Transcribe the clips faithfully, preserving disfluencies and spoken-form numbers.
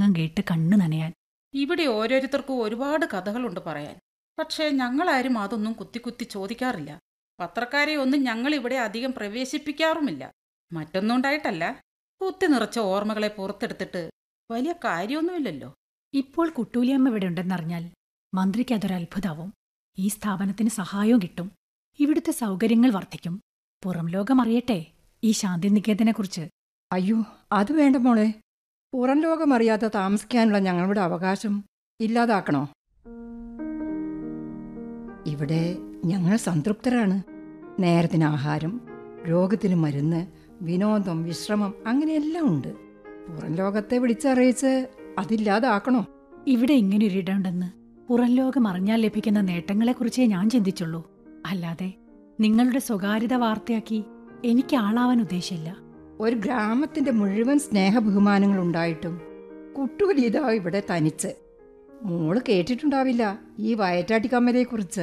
പുസ്തകം കേട്ട് കണ്ണു നനയാൻ. ഇവിടെ ഓരോരുത്തർക്കും ഒരുപാട് കഥകളുണ്ട് പറയാൻ. പക്ഷേ ഞങ്ങളാരും അതൊന്നും കുത്തി കുത്തി ചോദിക്കാറില്ല. പത്രക്കാരെ ഒന്നും ഞങ്ങൾ ഇവിടെ അധികം പ്രവേശിപ്പിക്കാറുമില്ല. മറ്റൊന്നുണ്ടായിട്ടല്ല, കുത്തി നിറച്ച ഓർമ്മകളെ പുറത്തെടുത്തിട്ട് വലിയ കാര്യമൊന്നുമില്ലല്ലോ. ഇപ്പോൾ കുട്ടൂലിയമ്മ ഇവിടെ ഉണ്ടെന്നറിഞ്ഞാൽ മന്ത്രിക്ക് അതൊരു അത്ഭുതാവും. ഈ സ്ഥാപനത്തിന് സഹായവും കിട്ടും. ഇവിടുത്തെ സൗകര്യങ്ങൾ വർദ്ധിക്കും. പുറം ലോകം അറിയട്ടെ ഈ ശാന്തിനികേതനെക്കുറിച്ച്. അയ്യോ, അത് വേണ്ട മോളെ. പുറം ലോകം അറിയാതെ താമസിക്കാനുള്ള ഞങ്ങളുടെ അവകാശം ഇല്ലാതാക്കണോ? ഇവിടെ ഞങ്ങൾ സംതൃപ്തരാണ്. നേരത്തിന് ആഹാരം, രോഗത്തിന് മരുന്ന്, വിനോദം, വിശ്രമം, അങ്ങനെയെല്ലാം ഉണ്ട്. പുറം ലോകത്തെ വിളിച്ചറിയിച്ച് അതില്ലാതാക്കണോ? ഇവിടെ ഇങ്ങനൊരിടമുണ്ടെന്ന് പുറം ലോകം അറിഞ്ഞാൽ ലഭിക്കുന്ന നേട്ടങ്ങളെക്കുറിച്ചേ ഞാൻ ചിന്തിച്ചുള്ളൂ. അല്ലാതെ നിങ്ങളുടെ സ്വകാര്യത വാർത്തയാക്കി എനിക്ക് ആളാവാൻ ഉദ്ദേശമില്ല. ഒരു ഗ്രാമത്തിന്റെ മുഴുവൻ സ്നേഹബഹുമാനങ്ങളുണ്ടായിട്ടും കുട്ടൂലീത ഇവിടെ തനിച്ച്. മോള് കേട്ടിട്ടുണ്ടാവില്ല ഈ വയറ്റാട്ടിക്കമ്മലെക്കുറിച്ച്.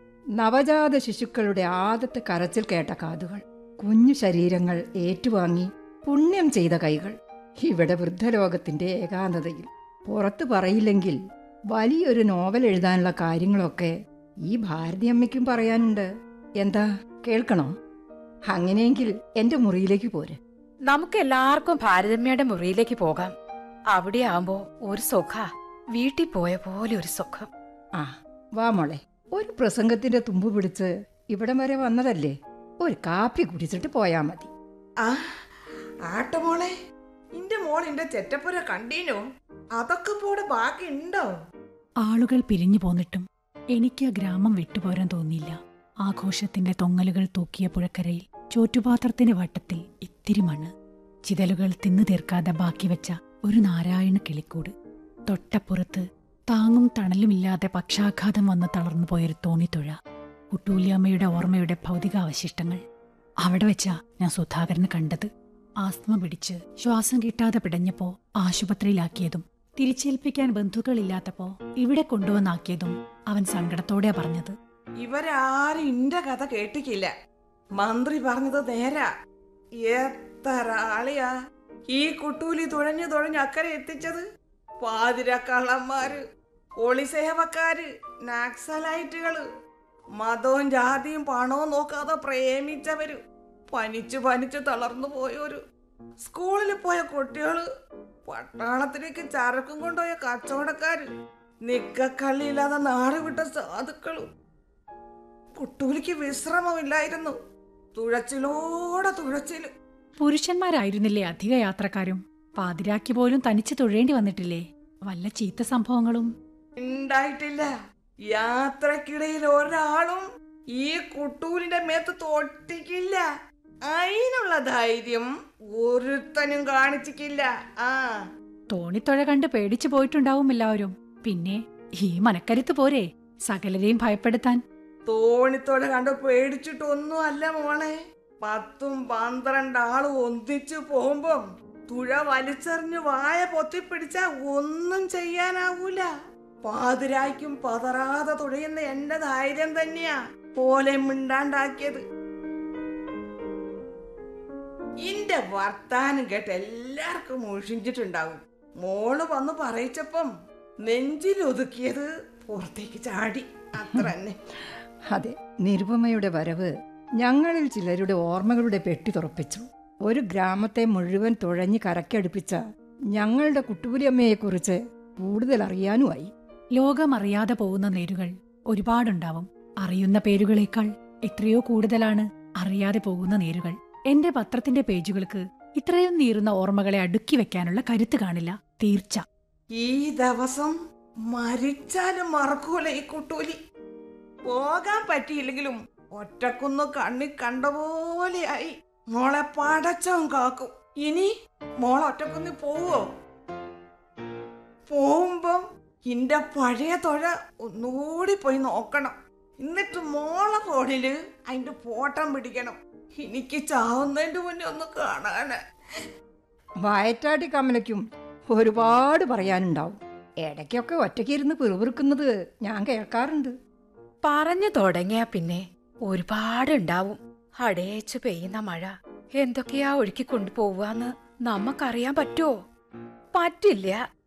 നവജാത ശിശുക്കളുടെ ആദ്യത്തെ കരച്ചിൽ കേട്ട കാതുകൾ, കുഞ്ഞു ശരീരങ്ങൾ ഏറ്റുവാങ്ങി പുണ്യം ചെയ്ത കൈകൾ. ഇവിടെ വൃദ്ധലോകത്തിന്റെ ഏകാന്തതയിൽ പുറത്തു പറയില്ലെങ്കിൽ വലിയൊരു നോവൽ എഴുതാനുള്ള കാര്യങ്ങളൊക്കെ ഈ ഭാരതിയമ്മയ്ക്കും പറയാനുണ്ട്. എന്താ, കേൾക്കണോ? അങ്ങനെയെങ്കിൽ എന്റെ മുറിയിലേക്ക് പോര്. നമുക്ക് എല്ലാവർക്കും ഭാരതമ്മയുടെ മുറിയിലേക്ക് പോകാം. അവിടെ ആവുമ്പോ ഒരു സുഖ, വീട്ടിൽ പോയ പോലെ ഒരു സുഖം. ആ, വാ മോളെ. ഒരു പ്രസംഗത്തിന്റെ തുമ്പ് പിടിച്ച് ഇവിടം വരെ വന്നതല്ലേ, ഒരു കാപ്പി കുടിച്ചിട്ട് പോയാ മതി. ആ ആട്ടമോളെ, ഇന്റെ മോൾ ഇന്റെ ചെറ്റപ്പുര കണ്ടീനോ? അതൊക്കെ പോടെ ബാക്കി ഉണ്ടോ? ആളുകൾ പിരിഞ്ഞു പോന്നിട്ടും എനിക്ക് ആ ഗ്രാമം വിട്ടുപോരാൻ തോന്നിയില്ല. ആഘോഷത്തിന്റെ തൊങ്ങലുകൾ തൂക്കിയ പുഴക്കരയിൽ ചോറ്റുപാത്രത്തിന്റെ വട്ടത്തിൽ ഇത്തിരി മണ്ണ്, ചിതലുകൾ തിന്നു തീർക്കാതെ ബാക്കി വെച്ച ഒരു നാരായണ കിളിക്കൂട്, തൊട്ടപ്പുറത്ത് താങ്ങും തണലുമില്ലാതെ പക്ഷാഘാതം വന്ന് തളർന്നു പോയൊരു തോണിത്തുഴ, കുട്ടൂലിയമ്മയുടെ ഓർമ്മയുടെ ഭൗതികാവശിഷ്ടങ്ങൾ. അവിടെ വെച്ചാ ഞാൻ സുധാകരന് കണ്ടത്. ആസ്മ പിടിച്ച് ശ്വാസം കിട്ടാതെ പിടഞ്ഞപ്പോ ആശുപത്രിയിലാക്കിയതും തിരിച്ചേൽപ്പിക്കാൻ ബന്ധുക്കളില്ലാത്തപ്പോ ഇവിടെ കൊണ്ടുവന്നാക്കിയതും അവൻ സങ്കടത്തോടെയാ പറഞ്ഞത്. ഇവരാരും ഇന്റെ കഥ കേട്ടിക്കില്ല. മന്ത്രി പറഞ്ഞത് നേരാ. എത്ര ആളിയാ ഈ കുട്ടൂലി തുഴഞ്ഞു തുഴഞ്ഞ് അക്കരെ എത്തിച്ചത്. പാതിരക്കള്ളന്മാര്, ഒളിസേവക്കാര്, നക്സലൈറ്റുകള്, മതവും ജാതിയും പണവും നോക്കാതെ പ്രേമിച്ചവര്, പനിച്ചു പനിച്ചു തളർന്നു പോയൊരു, സ്കൂളിൽ പോയ കുട്ടികള്, പട്ടാളത്തിലേക്ക് ചരക്കും കൊണ്ടുപോയ കച്ചവടക്കാര്, നിക്കക്കള്ളിയില്ലാതെ നാട് വിട്ട സാധുക്കളും. കുട്ടൂലിക്ക് വിശ്രമമില്ലായിരുന്നു. തുഴച്ചിലോടെ തുഴച്ചില്. പുരുഷന്മാരായിരുന്നില്ലേ അധിക യാത്രക്കാരും? പാതിരാക്കി പോലും തനിച്ച് തുഴേണ്ടി വന്നിട്ടില്ലേ? വല്ല ചീത്ത സംഭവങ്ങളും ഉണ്ടായിട്ടില്ല. യാത്രക്കിടയിൽ ഒരാളും ഈ കുട്ടൂലിന്റെ മേത്ത് തൊട്ടിക്കില്ല. അതിനുള്ള ധൈര്യം ഒരുത്തനും കാണിച്ചിക്കില്ല. ആ തോണിത്തുഴ കണ്ട് പേടിച്ചു പോയിട്ടുണ്ടാവും എല്ലാവരും. പിന്നെ ഈ മനക്കരുത്ത് പോരെ സകലരെയും ഭയപ്പെടുത്താൻ? തോണിത്തോടെ കണ്ട് പേടിച്ചിട്ടൊന്നും അല്ല മോളെ. പത്തും പന്ത്രണ്ടാളും ഒന്നിച്ചു പോകുമ്പം തുഴ വലിച്ചെറിഞ്ഞ് വായ പൊത്തിപ്പിടിച്ച ഒന്നും ചെയ്യാനാവൂല. പാതിരായ്ക്കും പതറാതെ തുഴയുന്ന എന്റെ ധൈര്യം തന്നെയാ പോലെ മിണ്ടാണ്ടാക്കിയത്. ഇന്റെ വർത്താനം കേട്ട് എല്ലാവർക്കും മുഷിഞ്ചിട്ടുണ്ടാവും. മോള് വന്ന് പറയിച്ചപ്പം നെഞ്ചിലൊതുക്കിയത് പുറത്തേക്ക് ചാടി, അത്ര തന്നെ. അതെ, നിരുപമയുടെ വരവ് ഞങ്ങളിൽ ചിലരുടെ ഓർമ്മകളുടെ പെട്ടി തുറപ്പിച്ചു. ഒരു ഗ്രാമത്തെ മുഴുവൻ തുഴഞ്ഞ് കരക്കടുപ്പിച്ച ഞങ്ങളുടെ കുട്ടൂലിയമ്മയെക്കുറിച്ച് കൂടുതൽ അറിയാനുമായി. ലോകമറിയാതെ പോകുന്ന നേരുകൾ ഒരുപാടുണ്ടാവും. അറിയുന്ന പേരുകളേക്കാൾ എത്രയോ കൂടുതലാണ് അറിയാതെ പോകുന്ന നേരുകൾ. എന്റെ പത്രത്തിന്റെ പേജുകൾക്ക് ഇത്രയും നീറുന്ന ഓർമ്മകളെ അടുക്കി വെക്കാനുള്ള കരുത്ത് കാണില്ല, തീർച്ച. ഈ ദിവസം മരിച്ചാലും മറക്കൂല ഈ കുട്ടൂലി. പോകാൻ പറ്റിയില്ലെങ്കിലും ഒറ്റക്കൊന്നു കണ്ണി കണ്ട പോലെയായി. മോളെ പടച്ചവും കാക്കും. ഇനി മോളെ ഒറ്റക്കൊന്ന് പോവോ? പോകുമ്പം ഇന്റെ പഴയ തുഴ ഒന്നുകൂടി പോയി നോക്കണം. എന്നിട്ട് മോളെ ഫോണില് അതിന്റെ ഫോട്ടം പിടിക്കണം. എനിക്ക് ചാവുന്നതിന്റെ മുന്നേ ഒന്ന് കാണാന്. വയറ്റാട്ടി കമലയ്ക്കും ഒരുപാട് പറയാനുണ്ടാവും. ഇടയ്ക്കൊക്കെ ഒറ്റയ്ക്കിരുന്ന് പിറുപിറുക്കുന്നത് ഞാൻ കേൾക്കാറുണ്ട്. പറഞ്ഞു തുടങ്ങിയാ പിന്നെ ഒരുപാടുണ്ടാവും. അടേച്ചു പെയ്യുന്ന മഴ എന്തൊക്കെയാ ഒഴുക്കി കൊണ്ടുപോവാന്ന് നമുക്കറിയാൻ പറ്റുമോ? പറ്റില്ല.